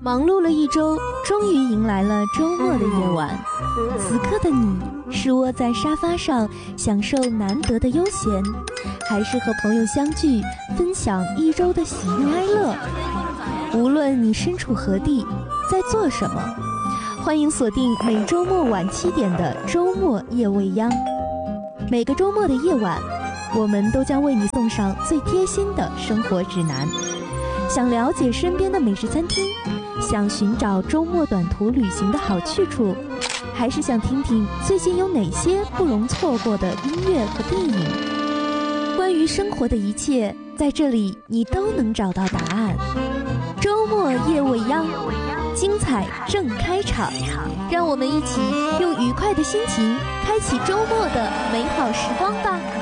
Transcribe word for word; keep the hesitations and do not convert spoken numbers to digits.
忙碌了一周，终于迎来了周末的夜晚。此刻的你是窝在沙发上享受难得的悠闲，还是和朋友相聚分享一周的喜怒哀乐？无论你身处何地，在做什么，欢迎锁定每周末晚七点的周末夜未央。每个周末的夜晚，我们都将为你送上最贴心的生活指南。想了解身边的美食餐厅，想寻找周末短途旅行的好去处，还是想听听最近有哪些不容错过的音乐和电影？关于生活的一切，在这里你都能找到答案。周末夜未央，精彩正开场，让我们一起用愉快的心情开启周末的美好时光吧。